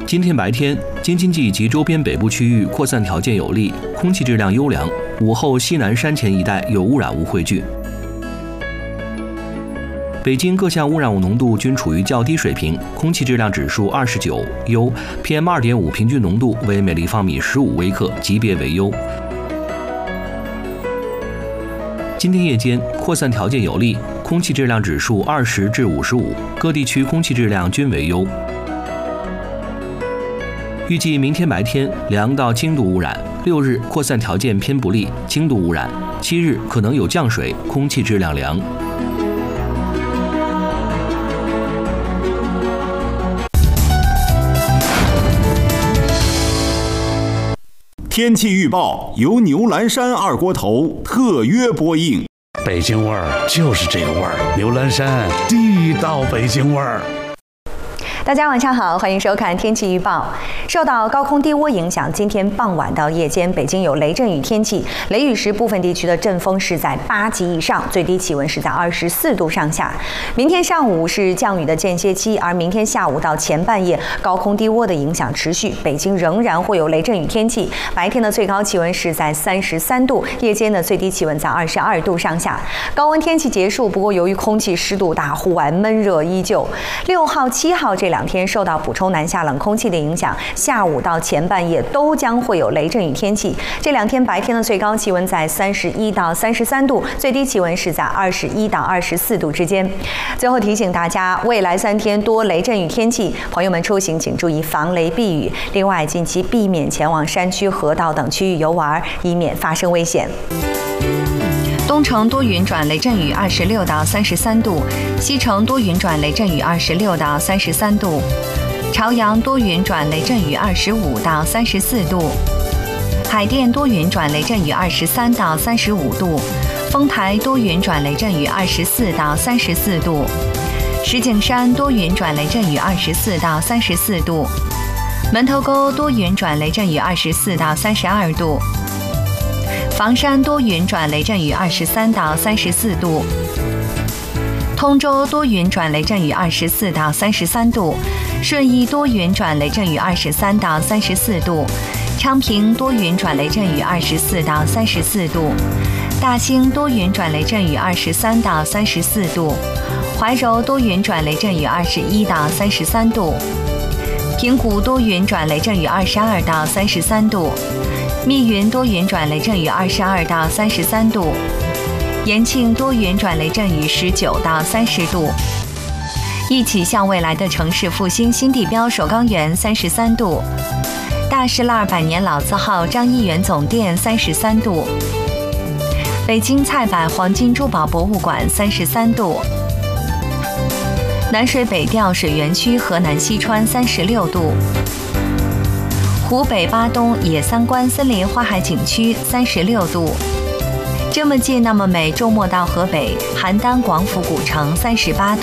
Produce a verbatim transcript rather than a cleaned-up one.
今天白天，京津冀及周边北部区域扩散条件有利，空气质量优良。午后西南山前一带有污染物汇聚。北京各项污染物浓度均处于较低水平，空气质量指数二十九，优 ；P M 二点五 平均浓度为每立方米十五微克，级别为优。今天夜间扩散条件有利，空气质量指数二十至五十五，各地区空气质量均为优。预计明天白天良到轻度污染，六日扩散条件偏不利，轻度污染，七日可能有降水，空气质量良。 天气预报由牛栏山二锅头特约播映。 北京味儿就是这个味儿，牛栏山地道北京味儿。 大家晚上好，欢迎收看天气预报。受到高空低涡影响，今天傍晚到夜间，北京有雷阵雨天气。雷雨时，部分地区的阵风是在八级以上，最低气温是在二十四度上下。明天上午是降雨的间歇期，而明天下午到前半夜，高空低涡的影响持续，北京仍然会有雷阵雨天气。白天的最高气温是在三十三度，夜间的最低气温在二十二度上下。高温天气结束，不过由于空气湿度大，户外闷热依旧。六号、七号这两天受到补充南下冷空气的影响，下午到前半夜都将会有雷阵雨天气。这两天白天的最高气温在三十一到三十三度，最低气温是在二十一到二十四度之间。最后提醒大家，未来三天多雷阵雨天气，朋友们出行请注意防雷避雨。另外，近期避免前往山区、河道等区域游玩，以免发生危险。东城多云转雷阵雨，二十六到三十三度；西城多云转雷阵雨，二十六到三十三度；朝阳多云转雷阵雨，二十五到三十四度；海淀多云转雷阵雨，二十三到三十五度；丰台多云转雷阵雨，二十四到三十四度；石景山多云转雷阵雨，二十四到三十四度；门头沟多云转雷阵雨，二十四到三十二度。房山多云转雷阵雨，二十三到三十四度；通州多云转雷阵雨，二十四到三十三度；顺义多云转雷阵雨，二十三到三十四度；昌平多云转雷阵雨，二十四到三十四度；大兴多云转雷阵雨，二十三到三十四度；怀柔多云转雷阵雨，二十一到三十三度；平谷多云转雷阵雨，二十二到三十三度；密云多云转雷阵雨，二十二到三十三度；延庆多云转雷阵雨，十九到三十度；一起向未来的城市复兴新地标首钢园三十三度；大石栏百年老字号张一元总店三十三度；北京菜百黄金珠宝博物馆三十三度；南水北调水源区河南西川三十六度；湖北巴东野三关森林花海景区三十六度，这么近那么美，周末到河北邯郸广府古城三十八度。